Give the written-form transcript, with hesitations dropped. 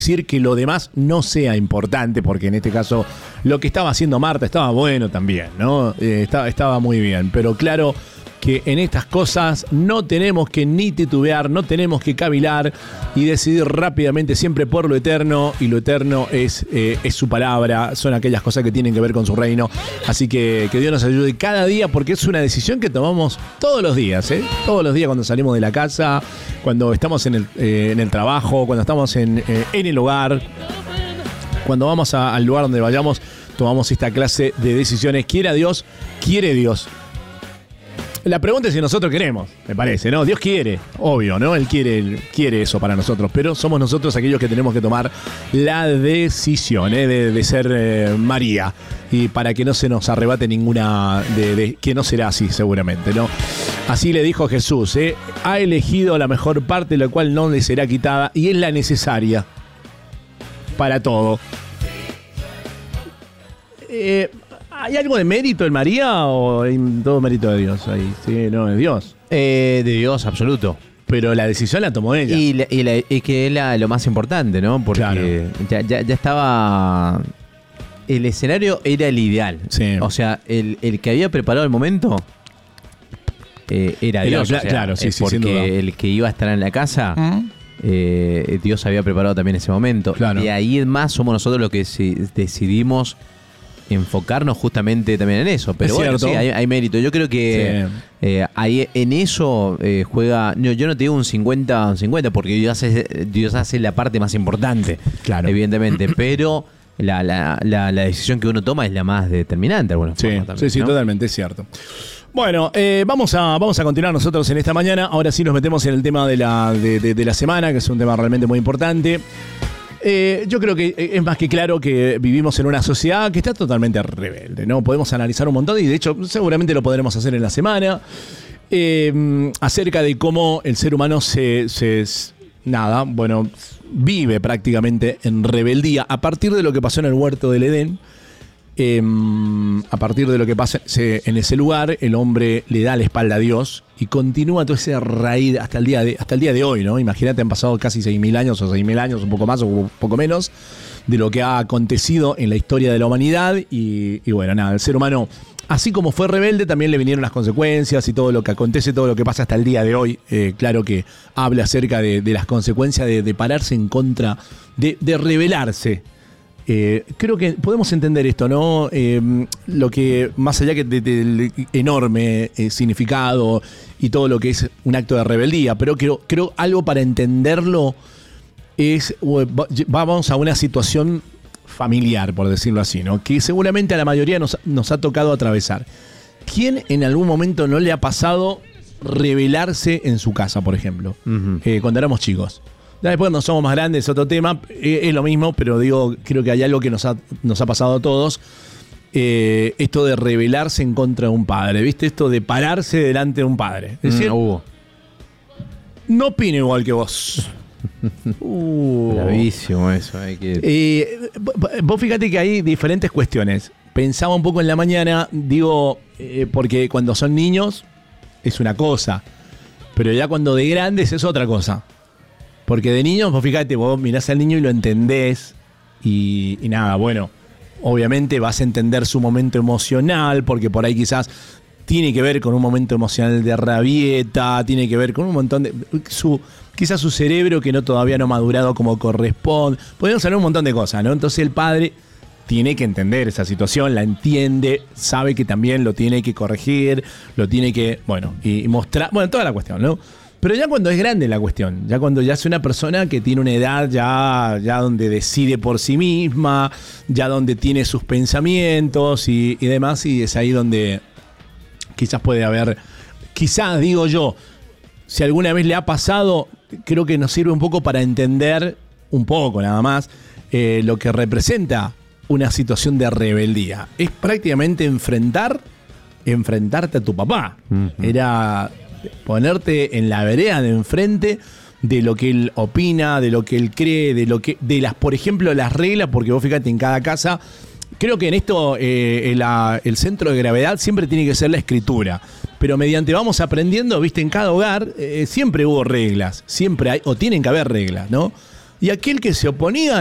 decir que lo demás no sea importante, porque en este caso lo que estaba haciendo Marta estaba bueno también, ¿no? Estaba muy bien, pero claro que en estas cosas no tenemos que ni titubear, no tenemos que cavilar y decidir rápidamente siempre por lo eterno, y lo eterno es su palabra, son aquellas cosas que tienen que ver con su reino. Así que Dios nos ayude cada día, porque es una decisión que tomamos todos los días, todos los días, cuando salimos de la casa, cuando estamos en el trabajo, cuando estamos en el hogar, cuando vamos al lugar donde vayamos, tomamos esta clase de decisiones. Quiera Dios, quiere Dios. La pregunta es si nosotros queremos, me parece, ¿no? Dios quiere, obvio, ¿no? Él quiere eso para nosotros, pero somos nosotros aquellos que tenemos que tomar la decisión de ser María, y para que no se nos arrebate ninguna que no será así seguramente, ¿no? Así le dijo Jesús, ha elegido la mejor parte, la cual no le será quitada, y es la necesaria para todo. ¿Hay algo de mérito en María o hay todo mérito de Dios ahí? Sí, no, es Dios. De Dios, absoluto. Pero la decisión la tomó ella. Y que es lo más importante, ¿no? Porque claro, ya estaba... El escenario era el ideal. Sí. O sea, el que había preparado el momento era Dios. Claro, sí, porque sin duda. El que iba a estar en la casa... Dios había preparado también ese momento. Claro. Y ahí en más somos nosotros los que decidimos enfocarnos justamente también en eso. Pero bueno, sí, hay mérito. Yo creo que ahí en eso juega... Yo no te digo un 50-50, porque Dios hace la parte más importante, claro, evidentemente, pero la decisión que uno toma es la más determinante. Bueno, sí, también, sí, ¿no? Totalmente, es cierto. Bueno, vamos a continuar nosotros en esta mañana. Ahora sí nos metemos en el tema de la semana, que es un tema realmente muy importante. Yo creo que es más que claro que vivimos en una sociedad que está totalmente rebelde, ¿no? Podemos analizar un montón, y de hecho seguramente lo podremos hacer en la semana, acerca de cómo el ser humano vive prácticamente en rebeldía a partir de lo que pasó en el huerto del Edén. A partir de lo que pasa en ese lugar, el hombre le da la espalda a Dios y continúa toda esa raíz hasta el día de hoy, ¿no? Imagínate, han pasado casi 6.000 años o 6.000 años, un poco más o un poco menos, de lo que ha acontecido en la historia de la humanidad. Y bueno, nada, el ser humano, así como fue rebelde, también le vinieron las consecuencias, y todo lo que acontece, todo lo que pasa hasta el día de hoy, claro que habla acerca de las consecuencias de pararse en contra, de rebelarse. Creo que podemos entender esto, ¿no? Lo que, más allá que del enorme significado y todo lo que es un acto de rebeldía, pero creo algo para entenderlo es, vamos a una situación familiar, por decirlo así, ¿no? Que seguramente a la mayoría nos ha tocado atravesar. ¿Quién en algún momento no le ha pasado rebelarse en su casa, por ejemplo? Uh-huh. Cuando éramos chicos. Después cuando somos más grandes es otro tema, es lo mismo, pero digo, creo que hay algo que nos ha pasado a todos. Esto de rebelarse en contra de un padre, ¿viste? Esto de pararse delante de un padre. Es decir, no opino igual que vos. Bravísimo eso. Vos fíjate que hay diferentes cuestiones. Pensaba un poco en la mañana, digo, porque cuando son niños es una cosa, pero ya cuando de grandes es otra cosa. Porque de niños, vos fíjate, vos mirás al niño y lo entendés y nada, bueno, obviamente vas a entender su momento emocional, porque por ahí quizás tiene que ver con un momento emocional de rabieta, tiene que ver con un montón de... quizás su cerebro que todavía no ha madurado como corresponde. Podemos hablar un montón de cosas, ¿no? Entonces el padre tiene que entender esa situación, la entiende, sabe que también lo tiene que corregir, lo tiene que, y mostrar, toda la cuestión, ¿no? Pero ya cuando es grande la cuestión, ya cuando ya es una persona que tiene una edad ya donde decide por sí misma, ya donde tiene sus pensamientos y demás, y es ahí donde quizás puede haber, digo yo, si alguna vez le ha pasado, creo que nos sirve un poco para entender, un poco nada más, lo que representa una situación de rebeldía. Es prácticamente enfrentarte a tu papá. Uh-huh. Era ponerte en la vereda de enfrente de lo que él opina, de lo que él cree, por ejemplo, las reglas, porque vos fíjate, en cada casa, creo que en esto el centro de gravedad siempre tiene que ser la escritura, pero mediante vamos aprendiendo, viste, en cada hogar siempre hubo reglas, siempre hay, o tienen que haber reglas, ¿no? y aquel que se oponía